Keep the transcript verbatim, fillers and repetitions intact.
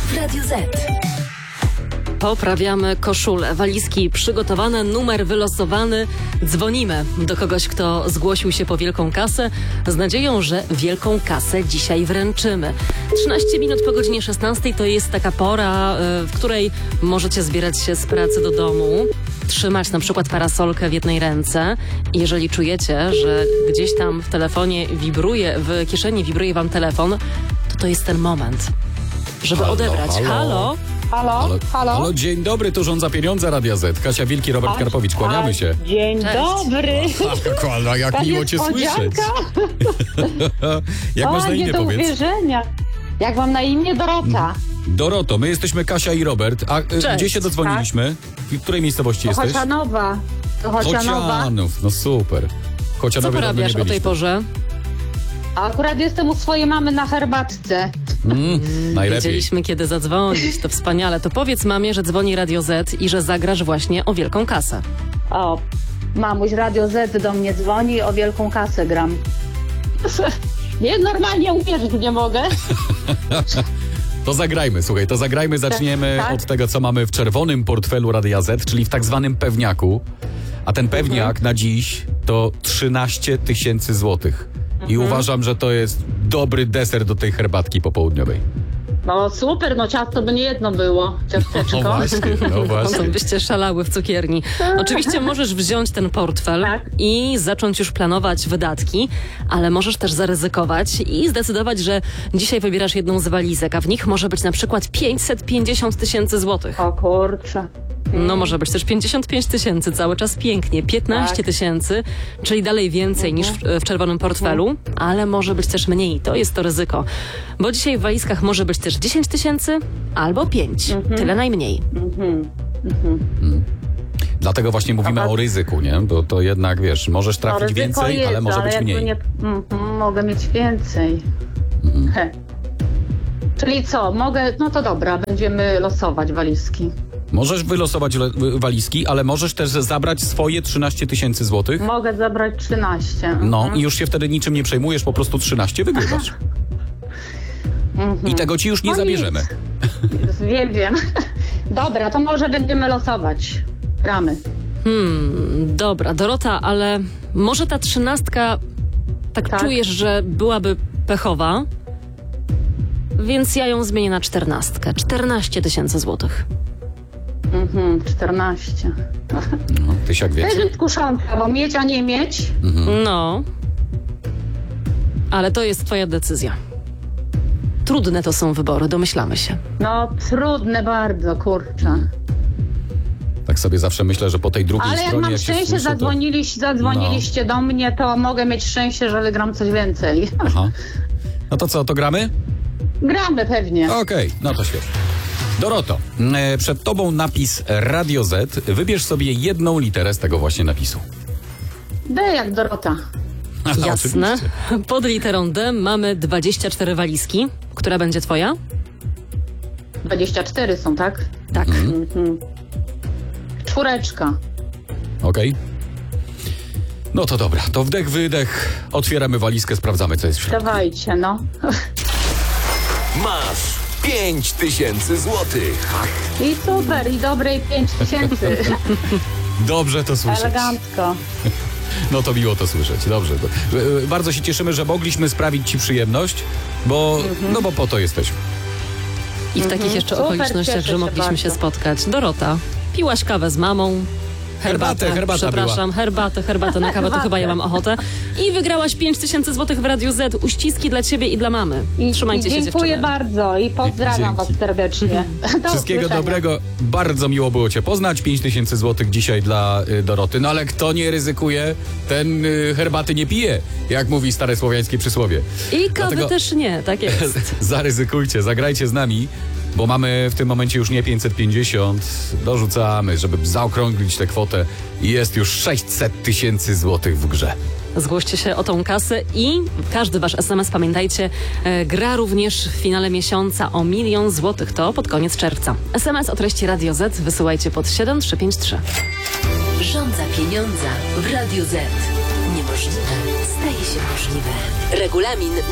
w Radiu Z. Poprawiamy koszulę, walizki przygotowane, numer wylosowany. Dzwonimy do kogoś, kto zgłosił się po wielką kasę z nadzieją, że wielką kasę dzisiaj wręczymy. trzynaście minut po godzinie szesnastej to jest taka pora, w której możecie zbierać się z pracy do domu, trzymać na przykład parasolkę w jednej ręce. Jeżeli czujecie, że gdzieś tam w telefonie wibruje, w kieszeni wibruje wam telefon, to to jest ten moment, żeby Halo, odebrać. halo. Halo? Halo, Halo, halo. halo, dzień dobry, tu Rządza Pieniądza Radia Z. Kasia Wilki, Robert A- Karpowicz, kłaniamy a, się. Dzień Cześć. dobry. Ach, koala, jak Ta miło cię słyszeć. niespodzianka. Jak masz O, na nie imię, do powiedz? uwierzenia. Jak mam na imię? Dorota. Doroto, my jesteśmy Kasia i Robert. A y, Cześć. gdzie się dodzwoniliśmy? W której miejscowości To jesteś? Chocianowa. To Chocianowa. Chocianów, no super. Co Chocianowie dawno nie porabiasz o tej byliśmy. porze? A akurat jestem u swojej mamy na herbatce. Mm, najlepiej. Wiedzieliśmy, kiedy zadzwonić. To wspaniale. To powiedz mamie, że dzwoni Radio Z i że zagrasz właśnie o wielką kasę. O, mamuś Radio Z do mnie dzwoni, o wielką kasę gram. Nie, normalnie uwierzyć nie mogę. To zagrajmy, słuchaj, to zagrajmy. Zaczniemy Tak, tak. od tego, co mamy w czerwonym portfelu Radia Z, czyli w tak zwanym pewniaku. A ten pewniak Mhm. na dziś to trzynaście tysięcy złotych. I Mhm. uważam, że to jest dobry deser do tej herbatki popołudniowej. No super, no ciasto by nie jedno było. Ciasteczko. No właśnie, no To właśnie. byście szalały w cukierni. Oczywiście możesz wziąć ten portfel Tak. i zacząć już planować wydatki, ale możesz też zaryzykować i zdecydować, że dzisiaj wybierasz jedną z walizek, a w nich może być na przykład pięćset pięćdziesiąt tysięcy złotych. O kurczę. No może być też pięćdziesiąt pięć tysięcy, cały czas pięknie, piętnaście Tak. tysięcy, czyli dalej więcej niż w, w czerwonym portfelu, ale może być też mniej, to jest to ryzyko. Bo dzisiaj w walizkach może być też dziesięć tysięcy albo pięć, tyle najmniej. Dlatego właśnie mówimy Aha. o ryzyku, nie? Bo to jednak, wiesz, możesz No, trafić ryzyko więcej, jest, ale może być jakby mniej. Nie, mhm, mogę mieć więcej. He. Czyli co, mogę, no to dobra, będziemy losować walizki. Możesz wylosować le- walizki, ale możesz też zabrać swoje trzynaście tysięcy złotych. Mogę zabrać trzynaście. No Mhm. i już się wtedy niczym nie przejmujesz, po prostu trzynaście wygrywasz. I tego ci już nie No zabierzemy. nic. Wiem, wiem. Dobra, to może będziemy losować. Gramy. Hmm, dobra, Dorota, ale może ta trzynastka, tak, Tak. czujesz, że byłaby pechowa, więc ja ją zmienię na czternastkę. czternaście tysięcy złotych. Mhm, czternaście. No, tyś jak To wiecie. jest kuszonka, bo mieć, a nie mieć. No, ale to jest twoja decyzja. Trudne to są wybory, domyślamy się. No trudne bardzo, kurczę. Tak sobie zawsze myślę, że po tej drugiej Ale jak stronie, mam jak się szczęście, słyszy, to... zadzwoniliście, zadzwoniliście do mnie, to mogę mieć szczęście, że wygram coś więcej. Aha. No to co, to gramy? Gramy pewnie. Okej, no to świetnie. Doroto, e, przed tobą napis Radio Z. Wybierz sobie jedną literę z tego właśnie napisu. D jak Dorota. Jasne. Oczywiście. Pod literą D mamy dwadzieścia cztery walizki. Która będzie twoja? dwadzieścia cztery są, tak? Tak. Mhm. Czwóreczka. Okej. No to dobra, to wdech, wydech. Otwieramy walizkę, sprawdzamy, co jest w środku. Dawajcie, no. Masz pięć tysięcy złotych. I super, i dobrej pięć tysięcy. Dobrze to słyszeć. Elegancko. No to miło to słyszeć, dobrze. To, e, bardzo się cieszymy, że mogliśmy sprawić ci przyjemność, bo, no bo po to jesteśmy. I w takich jeszcze Super, okolicznościach, cieszę że się mogliśmy się bardzo. spotkać. Dorota, piłaś kawę z mamą. Herbatę, herbata przepraszam, herbatę, herbatę, na kawę to chyba ja mam ochotę. I wygrałaś pięć tysięcy złotych w Radiu Z. Uściski dla ciebie i dla mamy. I, Trzymajcie i się, dziękuję dziewczyny. bardzo i pozdrawiam Dzięki. was serdecznie. Do Wszystkiego usłyszenia. dobrego. Bardzo miło było cię poznać. pięć tysięcy złotych dzisiaj dla y, Doroty. No ale kto nie ryzykuje, ten y, herbaty nie pije, jak mówi stare słowiańskie przysłowie. I kawy Dlatego- też nie, tak jest. Zaryzykujcie, zagrajcie z nami, bo mamy w tym momencie już nie pięćset pięćdziesiąt. Dorzucamy, żeby zaokrąglić tę kwotę. I jest już sześćset tysięcy złotych w grze. Zgłoście się o tą kasę i każdy wasz es em es, pamiętajcie, e, gra również w finale miesiąca o milion złotych. To pod koniec czerwca. es em es o treści Radio Z wysyłajcie pod siedem trzy pięć trzy. Rządza pieniądza w Radiu Z. Niemożliwe staje się możliwe. Regulamin